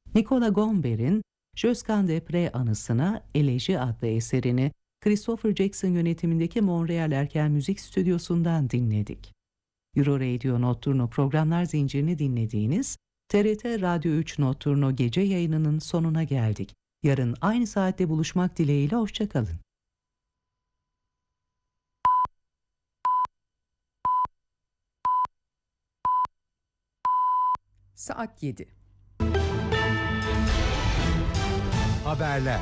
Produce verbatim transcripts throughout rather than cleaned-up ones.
Nicolas Gomber'in Josquin des Prés anısına Eleji adlı eserini Christopher Jackson yönetimindeki Montreal Erkel Müzik Stüdyosu'ndan dinledik. Euro Radio Notturno programlar zincirini dinlediğiniz T R T Radyo üç Notturno gece yayınının sonuna geldik. Yarın aynı saatte buluşmak dileğiyle hoşçakalın. Saat yedi. Haberler.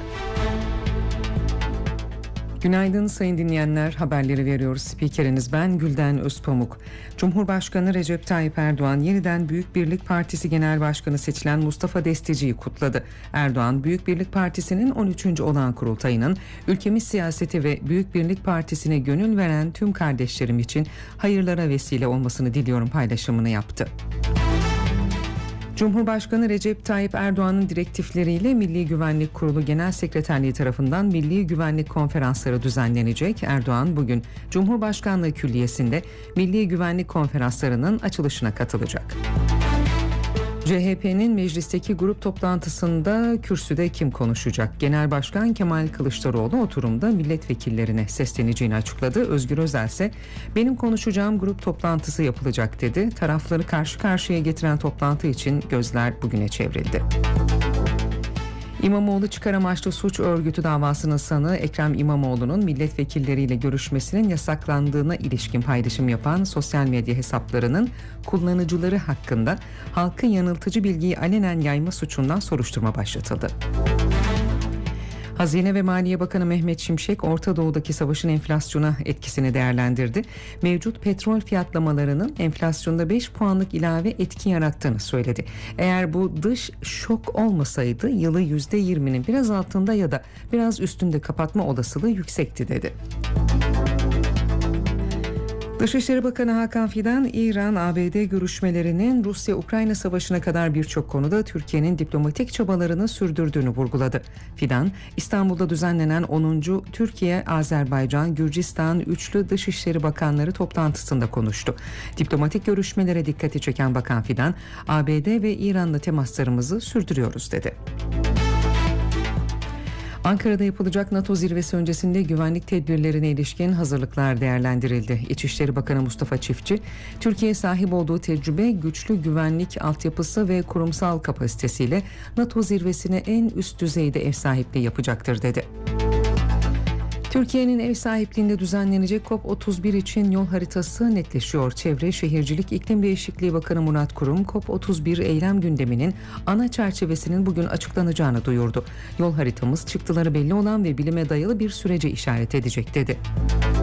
Günaydın sayın dinleyenler, haberleri veriyoruz. Spikeriniz ben Gülden Özpamuk. Cumhurbaşkanı Recep Tayyip Erdoğan yeniden Büyük Birlik Partisi Genel Başkanı seçilen Mustafa Destici'yi kutladı. Erdoğan, Büyük Birlik Partisi'nin on üçüncü olağan kurultayının ülkemiz siyaseti ve Büyük Birlik Partisi'ne gönül veren tüm kardeşlerim için hayırlara vesile olmasını diliyorum paylaşımını yaptı. Cumhurbaşkanı Recep Tayyip Erdoğan'ın direktifleriyle Milli Güvenlik Kurulu Genel Sekreterliği tarafından Milli Güvenlik Konferansları düzenlenecek. Erdoğan bugün Cumhurbaşkanlığı Külliyesi'nde Milli Güvenlik Konferanslarının açılışına katılacak. C H P'nin meclisteki grup toplantısında kürsüde kim konuşacak? Genel Başkan Kemal Kılıçdaroğlu oturumda milletvekillerine sesleneceğini açıkladı. Özgür Özel ise benim konuşacağım grup toplantısı yapılacak dedi. Tarafları karşı karşıya getiren toplantı için gözler bugüne çevrildi. İmamoğlu çıkar amaçlı suç örgütü davasının sanığı Ekrem İmamoğlu'nun milletvekilleriyle görüşmesinin yasaklandığına ilişkin paylaşım yapan sosyal medya hesaplarının kullanıcıları hakkında halkın yanıltıcı bilgiyi alenen yayma suçundan soruşturma başlatıldı. Hazine ve Maliye Bakanı Mehmet Şimşek, Orta Doğu'daki savaşın enflasyona etkisini değerlendirdi. Mevcut petrol fiyatlamalarının enflasyonda beş puanlık ilave etki yarattığını söyledi. Eğer bu dış şok olmasaydı yılı yüzde yirminin biraz altında ya da biraz üstünde kapatma olasılığı yüksekti dedi. Dışişleri Bakanı Hakan Fidan, İran-A B D görüşmelerinin Rusya-Ukrayna savaşına kadar birçok konuda Türkiye'nin diplomatik çabalarını sürdürdüğünü vurguladı. Fidan, İstanbul'da düzenlenen onuncu Türkiye-Azerbaycan-Gürcistan Üçlü Dışişleri Bakanları toplantısında konuştu. Diplomatik görüşmelere dikkati çeken Bakan Fidan, A B D ve İran'la temaslarımızı sürdürüyoruz dedi. Ankara'da yapılacak NATO zirvesi öncesinde güvenlik tedbirlerine ilişkin hazırlıklar değerlendirildi. İçişleri Bakanı Mustafa Çiftçi, Türkiye sahip olduğu tecrübe, güçlü güvenlik altyapısı ve kurumsal kapasitesiyle NATO zirvesine en üst düzeyde ev sahipliği yapacaktır dedi. Türkiye'nin ev sahipliğinde düzenlenecek COP otuz bir için yol haritası netleşiyor. Çevre, Şehircilik, İklim Değişikliği Bakanı Murat Kurum, COP otuz bir eylem gündeminin ana çerçevesinin bugün açıklanacağını duyurdu. Yol haritamız çıktıları belli olan ve bilime dayalı bir sürece işaret edecek dedi.